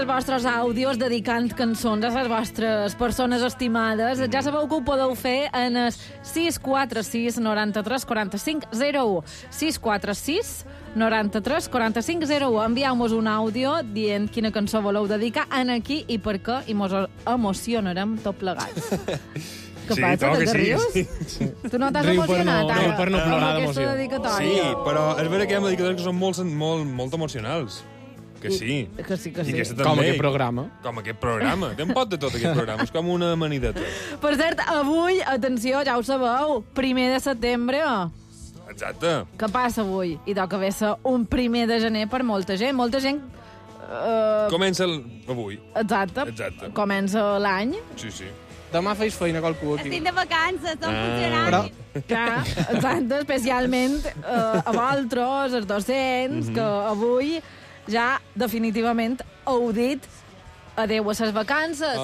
els vostres àudios dedicant cançons a les vostres persones estimades. Ja sabeu que ho podeu fer en el 646 93 45 01. 646 93 45 01. Envieu-nos un àudio dient quina cançó voleu dedicar en aquí i per què, i mos emocionarem tot plegats. Què passa, que rius? Sí. Tu no t'has Riu emocionat, ara? per no plorar d'emoció. dedicatòria. Sí, però és vera que hi ha dedicatòries que són molt emocionals. Que sí. Que sí, que sí. I aquesta Com també. aquest programa. Com aquest programa. Té un pot de tot, aquest programa. És com una amanideta. Per cert, avui, atenció, ja ho sabeu, 1 de setembre. Exacte. Què passa avui? I toca haver ser un 1 de gener per molta gent. Molta gent... Comença avui. Exacte. Comença l'any. Sí. Demà feis feina qualcú aquí. Estic de vacances, som funcionaris. Però Clar, exacte, especialment a vosaltres, els docents, que avui ja definitivament heu dit adeu a les vacances.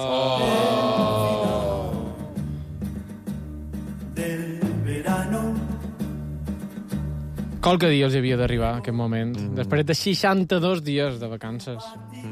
qualque dia els havia d'arribar, aquest moment. Després de 62 dies de vacances.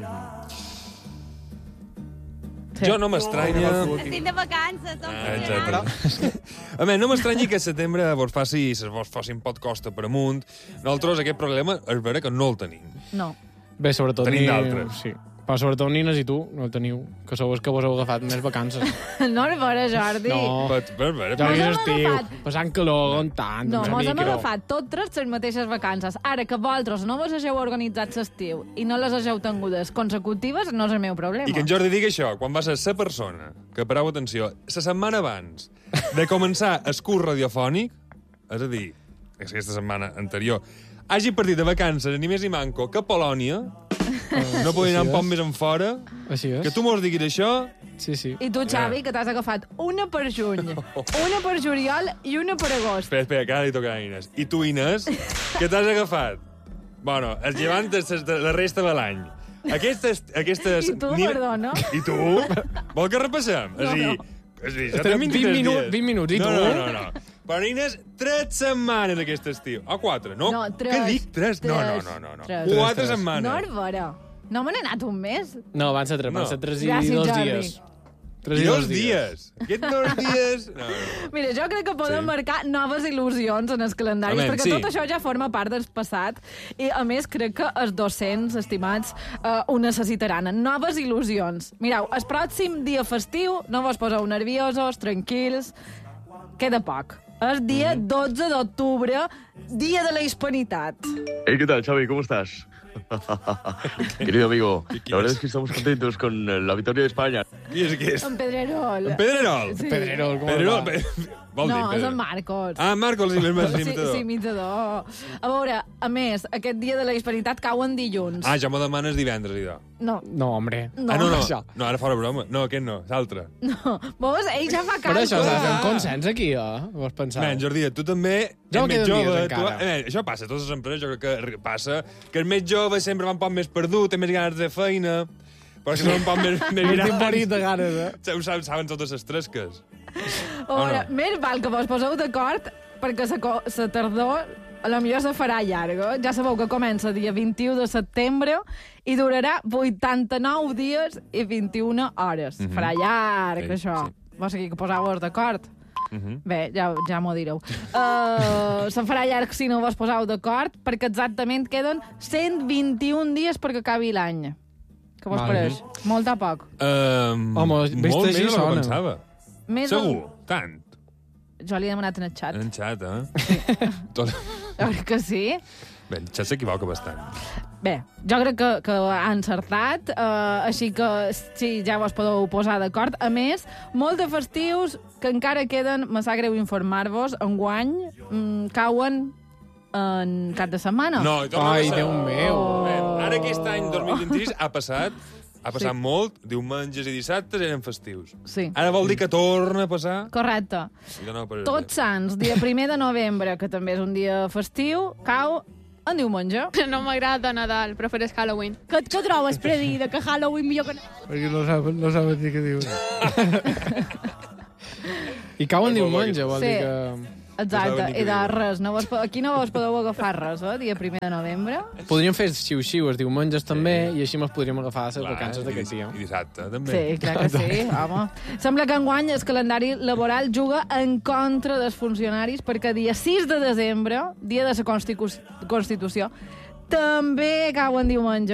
Sí. Jo no m'estranya... Estic de vacances, som Exacte. funcionaris. A més, no m'estranyi que a setembre vos facin pot costa per amunt. Nosaltres aquest problema és vera que no el tenim. No. Bé, sobretot... Tenim d'altres. Sí. Però sobretot Nines i tu no el teniu, que sou els que vos heu agafat més vacances. No és vera, Jordi. No. Per veure, Ja Mos és hem estiu, agafat. passant calor, aguantant... No, una mos hem mica. agafat totes les mateixes vacances. Ara que vosaltres no vos hagueu organitzat l'estiu i no les hagueu tingudes consecutives, no és el meu problema. I que en Jordi digui això, quan va ser la persona que, pareu atenció, la setmana abans de començar el curs radiofònic, és a dir, aquesta setmana anterior, hagi partit de vacances, ni més ni manco, que a Polònia, no podia anar un poc més en fora, Així és. que tu mos diguis això, Sí, sí. I tu, Xavi, que t'has agafat una per juny, una per juliol i una per agost. espera, que ara li toca a Inés. I tu, Inés, què t'has agafat? Bueno, el llevant de la resta de l'any. Aquestes... I tu, perdona? I tu? Vol que repassem? És a dir, ja Estarem tenim 20 dies. 20 minuts, i no, tu? No. Però, Inés, 3 setmanes aquest estiu. O 4, no? No, 3. Què dic? 3? No. Tres. 4 Tres. setmanes. No és vera. No me n'he anat un mes. No, van ser 3, No. van ser 3 i Gràcies, 2 Jordi. dies. I 2 dies. Aquests 2 dies... No. Mira, jo crec que podem marcar noves il·lusions en els calendaris, Amén, perquè sí. tot això ja forma part del passat. I, a més, crec que els docents, estimats, ho necessitaran. Noves il·lusions. Mireu, el pròxim dia festiu, no vos poseu nerviosos, tranquils, queda poc. És dia 12 d'octubre, dia de la hispanitat. Hey, ¿qué tal, Xavi? ¿Cómo estás? Querido amigo, la verdad es que estamos contentos con la victoria de España. Qui és? En Pedrerol. En Pedrerol? Sí. Pedrerol, com Pedrerol? va? Vol dir, No, és Pedrerol. en Marcos. Ah, Marcos, Sí, imitador. sí, imitador. A veure, a més, aquest dia de la hispanitat cau en dilluns. Ah, ja m'ho demanes divendres, idò. No, No, hombre. no. Ah, no. Això. No, ara fora broma. No, aquest no, l'altre. No. Veus? Ell ja fa Però càlcul. això s'ha de fer un consens aquí, Vols pensar? Man, Jordi, tu també... Jo ets me més quedo en jove, dies, encara. Això passa a totes les empreses, jo crec que passa, que el més jove sempre va un poc més perdut, té més ganes de feina, però si són un poc més Més grans... timborit de ganes, Saben totes les tresques. A veure, no? més val que vos poseu d'acord perquè la tardor a la millor se farà llarga. Ja sabeu que comença el dia 21 de setembre i durarà 89 dies i 21 hores. Farà llarg, Sí, això. sí. Vos aquí que poseu-vos d'acord. Bé, ja m'ho direu. Se'n farà llarg si no vos poseu d'acord, perquè exactament queden 121 dies perquè acabi l'any. Què vos Vale. pareix? Molt a poc. Home, molt vist més així del que sona. pensava. Més Segur, tant. Jo li he demanat en el xat. En xat, eh? Tot... Jo crec que sí. Bé, el xat s'equivoca bastant. Bé, jo crec que ha encertat, així que sí, ja vos podeu posar d'acord. A més, molt de festius que encara queden, me sap greu informar-vos, enguany cauen en cap de setmana. No, i torna a Ai, passar. Déu meu. Bé, ara aquest any 2026 ha passat molt, diumenges i dissabtes eren festius. Sí. Ara vol dir que torna a passar... Correcte. I de nou per Tots Sants, dia 1 de novembre, que també és un dia festiu, cau en diumenge. No m'agrada Nadal, prefereix Halloween. Què trobes, Predi, de que Halloween millor que... Perquè no saben dir què diuen. I cau en diumenge, vol Sí. dir que... Exacte, i de res. Aquí no vos podeu agafar res, dia 1 de novembre. Podríem fer xiu-xiu els diumenges també, i així mos podríem agafar les vacances d'aquest dia. I dissabte, també. Sí, clar que sí, home. Sembla que enguany el calendari laboral juga en contra dels funcionaris perquè dia 6 de desembre, dia de la Constitució, també cau en diumenge.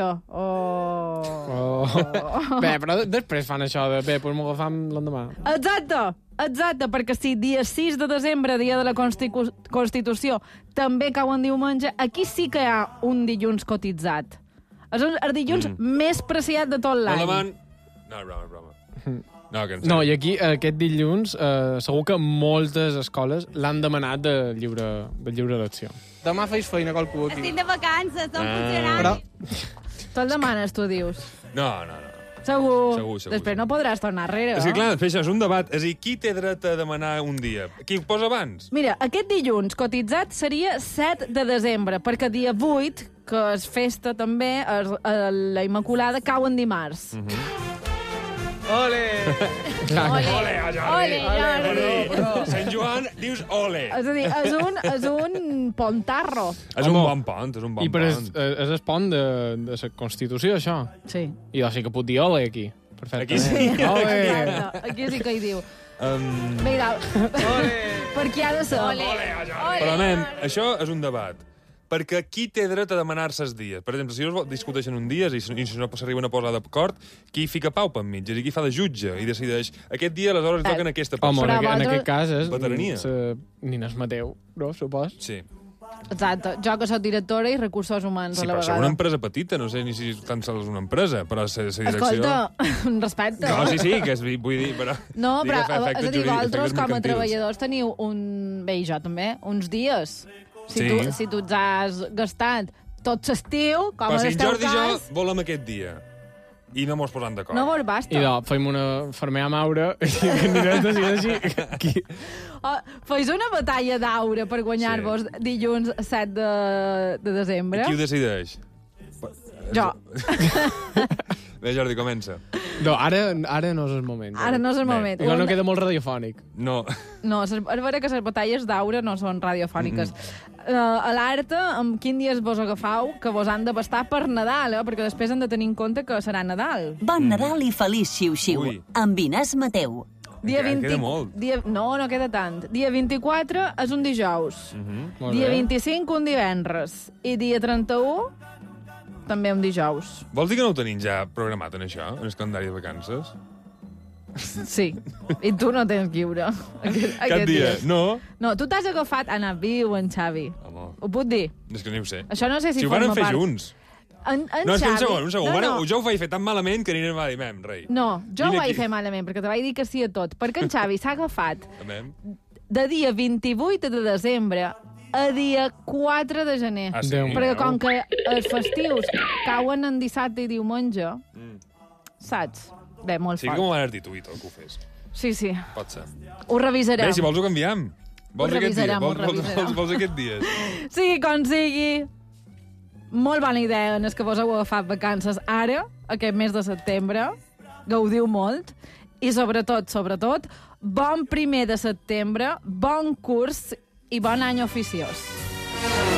Bé, però després fan això de bé, doncs m'ho agafam l'endemà. Exacte, perquè si dia 6 de desembre, dia de la Constitució, també cau en diumenge, aquí sí que hi ha un dilluns cotitzat. És el dilluns més preciat de tot l'any. No, és broma. No, i aquí, aquest dilluns, segur que moltes escoles l'han demanat de lliure elecció. Demà feis feina qualcú aquí. Estic de vacances, som funcionaris. Te'l demanes, tu dius. No. Segur. Després no podràs tornar enrere. És que, clar, fer això és un debat. És a dir, qui té dret a demanar un dia? Qui ho posa abans? Mira, aquest dilluns cotitzat seria 7 de desembre, perquè dia 8, que és festa també, la Immaculada, cau en dimarts. Ole, Jordi. Sant Joan, dius ole. És a dir, és un pontarro. És un bon pont, és un bon I pont. és el pont de la Constitució, això. Sí. I doncs sí que puc dir ole, aquí. Perfecte. Aquí sí. Exacte. Aquí sí que hi diu. Mira, perquè ha de ser. Però, nen, això és un debat. Perquè qui té dret a demanar-se els dies? Per exemple, si ells discuteixen un dia i si no s'arriben a posar d'acord, qui fica pau pel mig? És a dir, qui fa de jutge i decideix aquest dia, aleshores, toquen aquesta Home, persona. en aquest cas és veterania. Nines Mateu, no, supos? Sí. Exacte. Jo que soc directora i recursos humans Sí, a la però vegada. és una empresa petita, no sé ni si tan sols és una empresa, però la direcció... Escolta, respecte. No, sí, que vull dir, però... No, però digue, és a dir, vosaltres com a mercantils. treballadors teniu bé, i jo també, uns dies. Si tu ets has gastat tot l'estiu, com Però en si el en teu Jordi i cas... jo volem aquest dia i no mos posam d'acord. No vos basta. I fem una fermer amb aure i que ningú decideixi qui... Feis una batalla d'aure per guanyar-vos dilluns 7 de desembre. I qui ho decideix? Jo. Bé, Jordi, comença. No, ara no és el moment. Ara no és el moment. Igual no queda molt radiofònic. No. No, és vera que les batalles d'aure no són radiofòniques. Alerta amb quin dies vos agafau que vos han de bastar per Nadal, perquè després han de tenir en compte que serà Nadal. Bon Nadal i feliç xiu-xiu. Ui. Amb Inés Mateu. Dia Encara 20... queda molt. No queda tant. Dia 24 és un dijous. Molt Dia bé. 25 un divendres. I dia 31 també un dijous. Vols dir que no ho tenim ja programat en això, en el calendari de vacances? Sí. I tu no tens lliure. Cap dia. No? No, tu t'has agafat a anar viu en Xavi. Home, Ho puc dir? és que no ho sé. Això no sé si ho forma varen fer part. junts. En No, és que un Xavi... segon. No, Jo ho vaig fer tan malament que ningú em va dir, rei. no, jo ho Vine vaig aquí. fer malament, perquè te vaig dir que sí a tot. Perquè en Xavi s'ha agafat Amem. de dia 28 de desembre a dia 4 de gener. Ah, sí? Déu meu. Perquè com que els festius cauen en dissabte i diumenge, saps? Bé, molt Sí que fort. m'ho van dir tu i tot que ho fes. Sí, sí. Pot ser. Ho revisarem. Bé, si vols ho canviem. Vols Ho aquest dia? revisarem, ho revisarem. Vols aquest dia? Sigui com sigui, molt bona idea en els que vos heu agafat vacances ara, aquest mes de setembre. Gaudiu molt. I sobretot, bon 1 de setembre, bon curs i bon any oficiós.